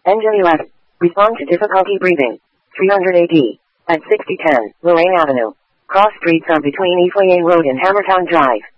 Engine 11. Respond to difficulty breathing. 300 AD. At 6010, Lorraine Avenue. Cross streets are between Efoyer Road and Hammertown Drive.